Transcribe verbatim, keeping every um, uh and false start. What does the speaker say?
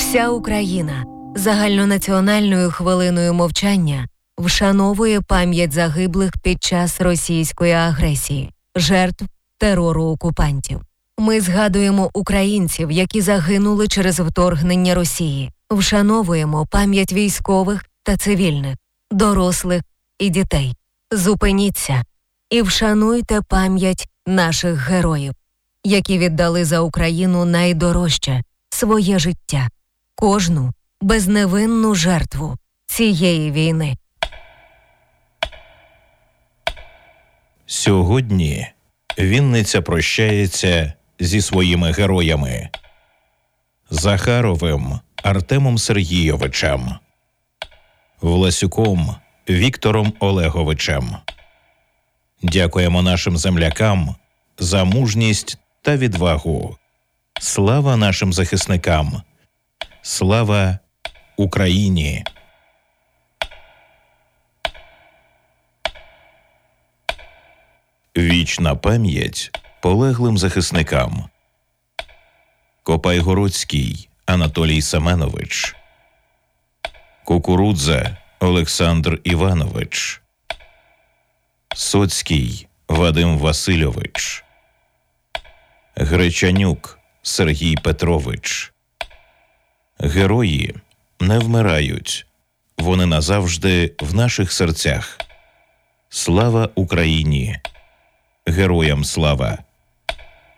Вся Україна загальнонаціональною хвилиною мовчання вшановує пам'ять загиблих під час російської агресії, жертв терору окупантів. Ми згадуємо українців, які загинули через вторгнення Росії. Вшановуємо пам'ять військових та цивільних, дорослих і дітей. Зупиніться і вшануйте пам'ять наших героїв, які віддали за Україну найдорожче – своє життя, кожну безневинну жертву цієї війни. Сьогодні Вінниця прощається зі своїми героями Захаровим Артемом Сергійовичем, Власюком Віктором Олеговичем. Дякуємо нашим землякам за мужність та відвагу. Слава нашим захисникам! Слава Україні! Вічна пам'ять полеглим захисникам. Копайгородський Анатолій Семенович, Кукурудза Олександр Іванович, Соцький Вадим Васильович, Гречанюк Сергій Петрович. Герої не вмирають, вони назавжди в наших серцях. Слава Україні! Героям слава!